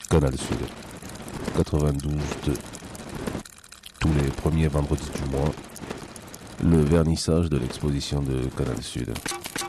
Canal Sud, 92.2. Tous les premiers vendredis du mois, le vernissage de l'exposition de Canal Sud.